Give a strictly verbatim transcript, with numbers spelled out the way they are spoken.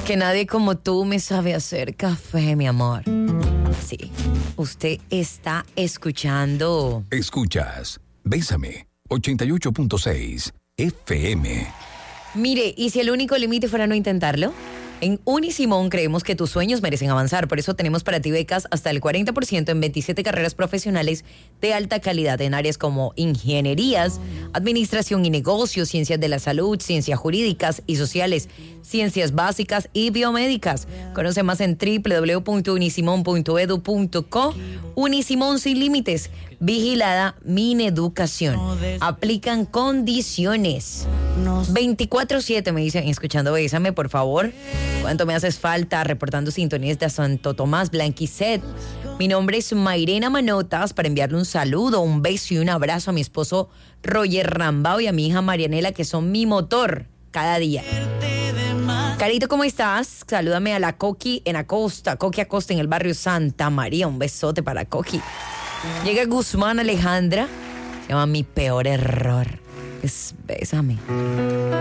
Que nadie como tú me sabe hacer café, mi amor. Sí, usted está escuchando. Escuchas Bésame ochenta y ocho punto seis F M. Mire, ¿y si el único límite fuera no intentarlo? En Unisimón creemos que tus sueños merecen avanzar, por eso tenemos para ti becas hasta el cuarenta por ciento en veintisiete carreras profesionales de alta calidad en áreas como ingenierías, administración y negocios, ciencias de la salud, ciencias jurídicas y sociales, ciencias básicas y biomédicas. Conoce más en doble u doble u doble u punto unisimón punto edu punto co. Unisimón sin límites, vigilada Mineducación. Aplican condiciones. veinticuatro siete me dicen, escuchando Bésame, por favor. ¿Cuánto me haces falta? Reportando sintonías de Santo Tomás, Blanquicet. Mi nombre es Mairena Manotas, para enviarle un saludo, un beso y un abrazo a mi esposo Roger Rambao y a mi hija Marianela, que son mi motor cada día. Carito, ¿cómo estás? Salúdame a la Coqui en Acosta, Coqui Acosta en el barrio Santa María. Un besote para Coqui. Llega Guzmán Alejandra, se llama Mi Peor Error. Es Bésame.